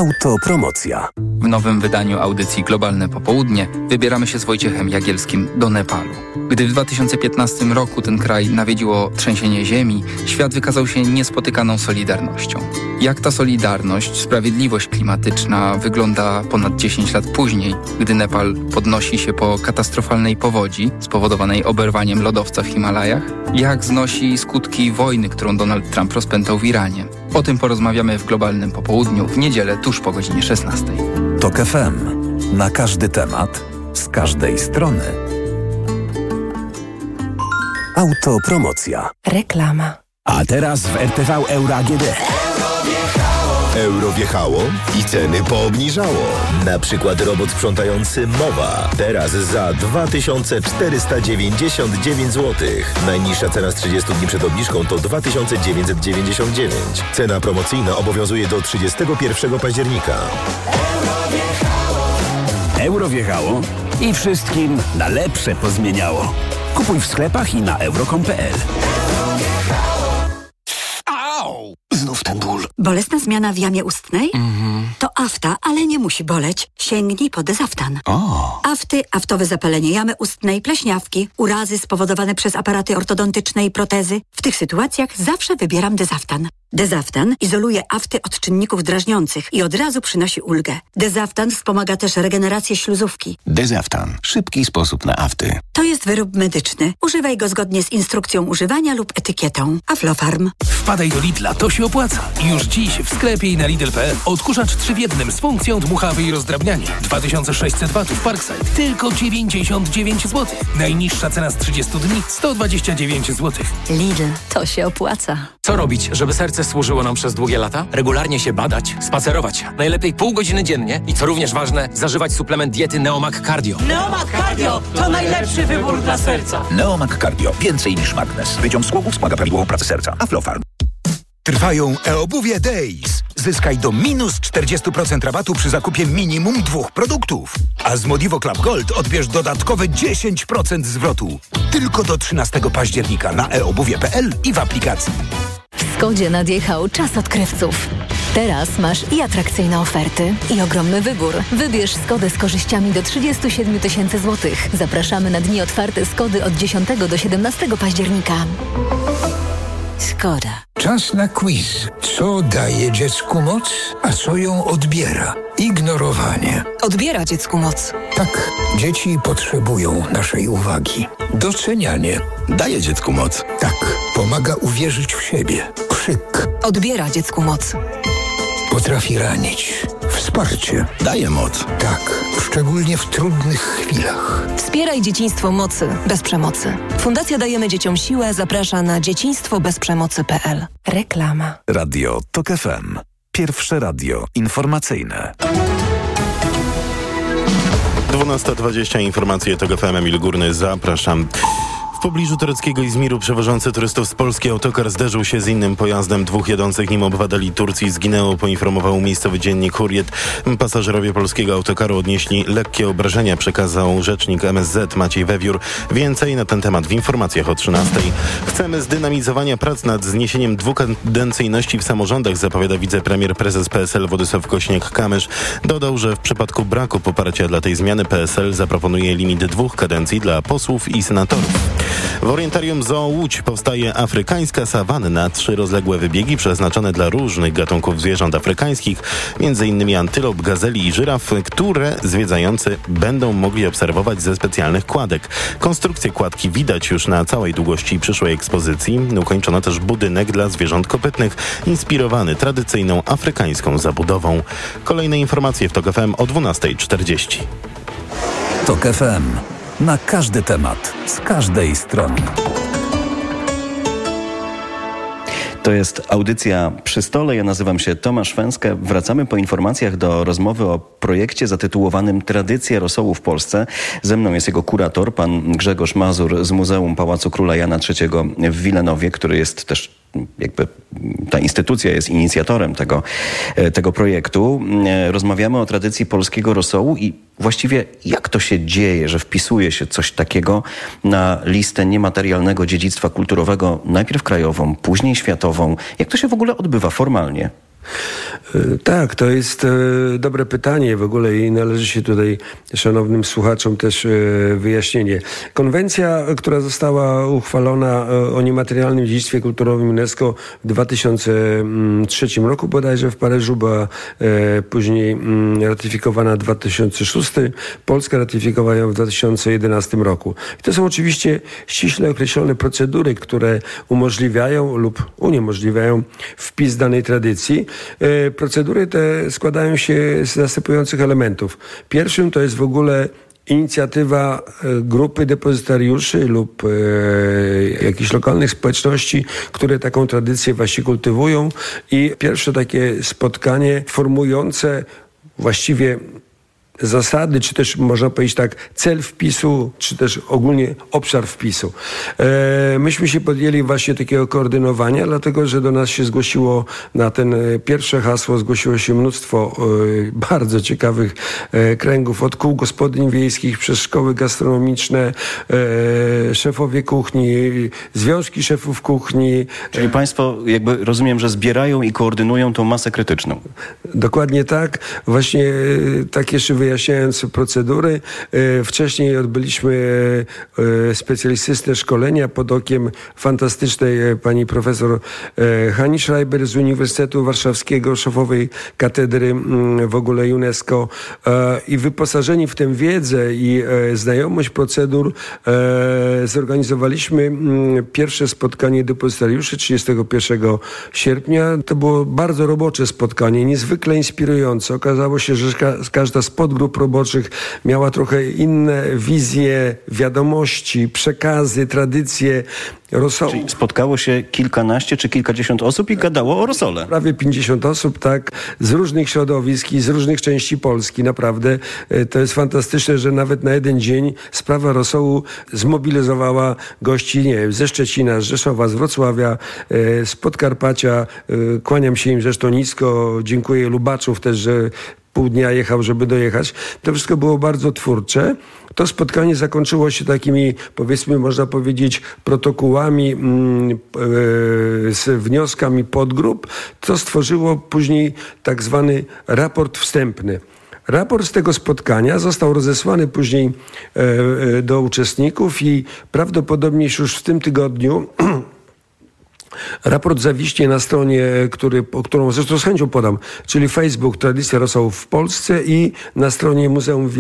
Autopromocja. W nowym wydaniu audycji Globalne Popołudnie wybieramy się z Wojciechem Jagielskim do Nepalu. Gdy w 2015 roku ten kraj nawiedziło trzęsienie ziemi, świat wykazał się niespotykaną solidarnością. Jak ta solidarność, sprawiedliwość klimatyczna wygląda ponad 10 lat później, gdy Nepal podnosi się po katastrofalnej powodzi spowodowanej oberwaniem lodowca w Himalajach? Jak znosi skutki wojny, którą Donald Trump rozpętał w Iranie? O tym porozmawiamy w Globalnym Popołudniu w niedzielę tuż po godzinie 16. TOK FM. Na każdy temat, z każdej strony. Autopromocja. Reklama. A teraz w RTV Euro AGD. Euro wjechało i ceny poobniżało. Na przykład robot sprzątający Mowa. Teraz za 2499 zł. Najniższa cena z 30 dni przed obniżką to 2999. Cena promocyjna obowiązuje do 31 października. Euro wjechało i wszystkim na lepsze pozmieniało. Kupuj w sklepach i na euro.com.pl. Au! Znów ten ból. Bolesna zmiana w jamie ustnej? To afta, ale nie musi boleć. Sięgnij po Dezaftan. Afty, aftowe zapalenie jamy ustnej, pleśniawki, urazy spowodowane przez aparaty ortodontyczne i protezy. W tych sytuacjach zawsze wybieram Dezaftan. Dezaftan izoluje afty od czynników drażniących i od razu przynosi ulgę. Dezaftan wspomaga też regenerację śluzówki. Dezaftan. Szybki sposób na afty. To jest wyrób medyczny. Używaj go zgodnie z instrukcją używania lub etykietą. Aflofarm. Wpadaj do Lidla, to się opłaca. Już dziś w sklepie i na Lidl.pl odkurzacz 3 w 1 z funkcją dmuchawy i rozdrabnianie. 2600 W Parkside. Tylko 99 zł. Najniższa cena z 30 dni 129 zł. Lidl, to się opłaca. Co robić, żeby serce służyło nam przez długie lata? Regularnie się badać, spacerować. Najlepiej pół godziny dziennie i co również ważne, zażywać suplement diety Neomag Cardio. Neomag Cardio to najlepszy wybór dla serca. Neomag Cardio. Więcej niż magnes. Wyciąg z głowu wspomaga prawidłową pracę serca. Aflofarm. Trwają e-obuwie Days. Zyskaj do minus 40% rabatu przy zakupie minimum 2 produktów. A z Modivo Club Gold odbierz dodatkowe 10% zwrotu. Tylko do 13 października na eobuwie.pl i w aplikacji. W Skodzie nadjechał czas odkrywców. Teraz masz i atrakcyjne oferty, i ogromny wybór. Wybierz Skodę z korzyściami do 37 000 złotych. Zapraszamy na dni otwarte Skody od 10 do 17 października. Skoda. Czas na quiz. Co daje dziecku moc, a co ją odbiera? Ignorowanie. Odbiera dziecku moc. Tak, dzieci potrzebują naszej uwagi. Docenianie. Daje dziecku moc. Tak, pomaga uwierzyć w siebie. Krzyk. Odbiera dziecku moc. Potrafi ranić. Wsparcie. Daje moc. Tak, szczególnie w trudnych chwilach. Wspieraj dzieciństwo mocy bez przemocy. Fundacja Dajemy Dzieciom Siłę zaprasza na dzieciństwobezprzemocy.pl. Reklama. Radio TOK FM. Pierwsze radio informacyjne. 12:20 informacje TOK FM. Emil Górny, zapraszam. W pobliżu tureckiego Izmiru przewożący turystów z Polski autokar zderzył się z innym pojazdem. 2 jadących nim obywateli Turcji zginęło, poinformował miejscowy dziennik Hurriyet. Pasażerowie polskiego autokaru odnieśli lekkie obrażenia, przekazał rzecznik MSZ Maciej Wewiór. Więcej na ten temat w informacjach o 13:00. Chcemy zdynamizowania prac nad zniesieniem dwukadencyjności w samorządach, zapowiada wicepremier prezes PSL Władysław Kosiniak-Kamysz. Dodał, że w przypadku braku poparcia dla tej zmiany PSL zaproponuje limit 2 kadencji dla posłów i senatorów. W Orientarium Zoo Łódź powstaje afrykańska sawanna. 3 rozległe wybiegi przeznaczone dla różnych gatunków zwierząt afrykańskich, m.in. antylop, gazeli i żyraf, które zwiedzający będą mogli obserwować ze specjalnych kładek. Konstrukcję kładki widać już na całej długości przyszłej ekspozycji. Ukończono też budynek dla zwierząt kopytnych, inspirowany tradycyjną afrykańską zabudową. Kolejne informacje w TOK FM o 12:40. TOK FM. Na każdy temat, z każdej strony. To jest audycja Przy stole. Ja nazywam się Tomasz Węskę. Wracamy po informacwiach do rozmowy o projekcie zatytułowanym Tradycje rosołu w Polsce. Ze mną jest jego kurator, pan Grzegorz Mazur z Muzeum Pałacu Króla Jana III w Wilanowie, który jest też jakby ta instytucja jest inicjatorem tego projektu. Rozmawiamy o tradycji polskiego rosołu i właściwie jak to się dzieje, że wpisuje się coś takiego na listę niematerialnego dziedzictwa kulturowego, najpierw krajową, później światową. Jak to się w ogóle odbywa formalnie? Tak, to jest dobre pytanie w ogóle i należy się tutaj szanownym słuchaczom też wyjaśnienie. Konwencja, która została uchwalona o niematerialnym dziedzictwie kulturowym UNESCO w 2003 roku bodajże w Paryżu, była później ratyfikowana w 2006. Polska ratyfikowała ją w 2011 roku. I to są oczywiście ściśle określone procedury, które umożliwiają lub uniemożliwiają wpis danej tradycji. Procedury te składają się z następujących elementów. Pierwszym to jest w ogóle inicjatywa grupy depozytariuszy lub jakichś lokalnych społeczności, które taką tradycję właśnie kultywują i pierwsze takie spotkanie formujące właściwie zasady, czy też można powiedzieć tak, cel wpisu, czy też ogólnie obszar wpisu. Myśmy się podjęli właśnie takiego koordynowania, dlatego, że do nas się zgłosiło na ten pierwsze hasło, zgłosiło się mnóstwo bardzo ciekawych kręgów, od kół gospodyń wiejskich, przez szkoły gastronomiczne, szefowie kuchni, związki szefów kuchni. Czyli państwo jakby rozumiem, że zbierają i koordynują tą masę krytyczną. Dokładnie tak. Właśnie tak jeszcze wyjaśniając procedury. Wcześniej odbyliśmy specjalistyczne szkolenia pod okiem fantastycznej pani profesor Hani Schreiber z Uniwersytetu Warszawskiego, szefowej katedry w ogóle UNESCO i wyposażeni w tę wiedzę i znajomość procedur zorganizowaliśmy pierwsze spotkanie depozytariuszy 31 sierpnia. To było bardzo robocze spotkanie, niezwykle inspirujące. Okazało się, że każda z podgrup roboczych miała trochę inne wizje, wiadomości, przekazy, tradycje rosołu. Czyli spotkało się kilkanaście czy kilkadziesiąt osób i gadało o rosole. Prawie 50 osób, tak, z różnych środowisk i z różnych części Polski. Naprawdę to jest fantastyczne, że nawet na jeden dzień sprawa rosołu zmobilizowała gości, nie wiem, ze Szczecina, z Rzeszowa, z Wrocławia, z Podkarpacia. Kłaniam się im zresztą nisko. Dziękuję Lubaczów też, że pół dnia jechał, żeby dojechać. To wszystko było bardzo twórcze. To spotkanie zakończyło się takimi, powiedzmy, można powiedzieć, protokołami z wnioskami podgrup, co stworzyło później tak zwany raport wstępny. Raport z tego spotkania został rozesłany później do uczestników i prawdopodobnie już w tym tygodniu raport zawiśnie na stronie, którą zresztą z chęcią podam, czyli Facebook Tradycja Rosołów w Polsce i na stronie Muzeum